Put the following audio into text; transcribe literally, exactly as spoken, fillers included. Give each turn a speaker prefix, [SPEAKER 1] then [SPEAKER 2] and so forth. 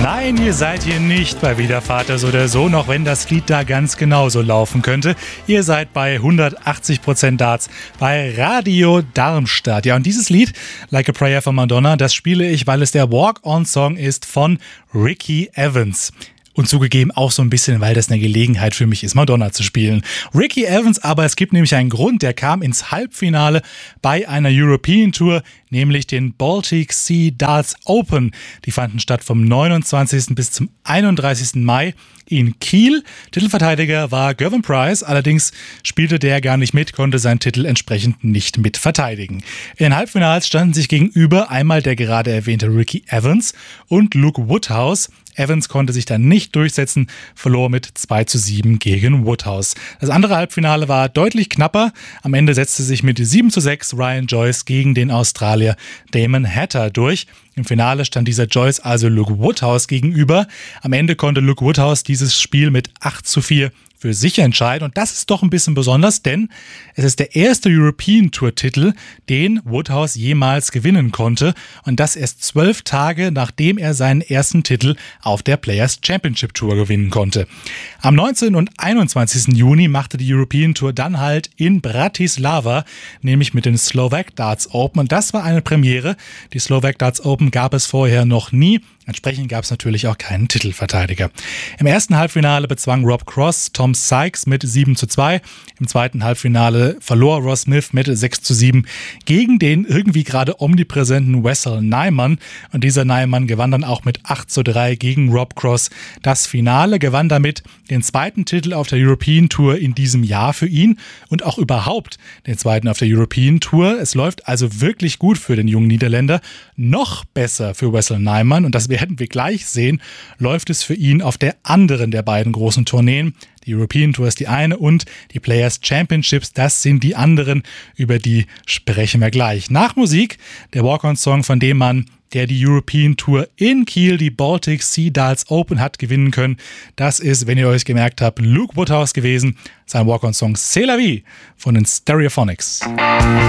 [SPEAKER 1] Nein, ihr seid hier nicht bei Wiedervaters oder so, noch wenn das Lied da ganz genauso laufen könnte. Ihr seid bei hundertachtzig Prozent Darts bei Radio Darmstadt. Ja, und dieses Lied, Like a Prayer von Madonna, das spiele ich, weil es der Walk-On-Song ist von Ricky Evans. Und zugegeben auch so ein bisschen, weil das eine Gelegenheit für mich ist, Madonna zu spielen. Ricky Evans, aber es gibt nämlich einen Grund, der kam ins Halbfinale bei einer European Tour, nämlich den Baltic Sea Darts Open. Die fanden statt vom neunundzwanzigsten bis zum einunddreißigsten Mai in Kiel. Titelverteidiger war Gervin Price, allerdings spielte der gar nicht mit, konnte seinen Titel entsprechend nicht mit verteidigen. In den Halbfinals standen sich gegenüber einmal der gerade erwähnte Ricky Evans und Luke Woodhouse. Evans konnte sich dann nicht durchsetzen, verlor mit zwei zu sieben gegen Woodhouse. Das andere Halbfinale war deutlich knapper. Am Ende setzte sich mit sieben zu sechs Ryan Joyce gegen den Australier Damon Hatter durch. Im Finale stand dieser Joyce also Luke Woodhouse gegenüber. Am Ende konnte Luke Woodhouse dieses Spiel mit acht zu vier für sich entscheiden. Und das ist doch ein bisschen besonders, denn es ist der erste European Tour Titel, den Woodhouse jemals gewinnen konnte. Und das erst zwölf Tage, nachdem er seinen ersten Titel auf der Players Championship Tour gewinnen konnte. Am neunzehnten und einundzwanzigsten Juni machte die European Tour dann halt in Bratislava, nämlich mit den Slovak Darts Open. Und das war eine Premiere. Die Slovak Darts Open gab es vorher noch nie. Entsprechend gab es natürlich auch keinen Titelverteidiger. Im ersten Halbfinale bezwang Rob Cross Tom Sykes mit sieben zu zwei. Im zweiten Halbfinale verlor Ross Smith mit sechs zu sieben gegen den irgendwie gerade omnipräsenten Wessel Nijman. Und dieser Nijman gewann dann auch mit acht zu drei gegen Rob Cross das Finale, gewann damit den zweiten Titel auf der European Tour in diesem Jahr für ihn und auch überhaupt den zweiten auf der European Tour. Es läuft also wirklich gut für den jungen Niederländer. Noch besser für Wessel Nijman, und das werden wir gleich sehen, läuft es für ihn auf der anderen der beiden großen Tourneen. Die European Tour ist die eine und die Players Championships, das sind die anderen, über die sprechen wir gleich. Nach Musik der Walk-On-Song von dem Mann, der die European Tour in Kiel, die Baltic Sea Darts Open hat gewinnen können. Das ist, wenn ihr euch gemerkt habt, Luke Woodhouse gewesen. Sein Walk-On-Song C'est la vie von den Stereophonics.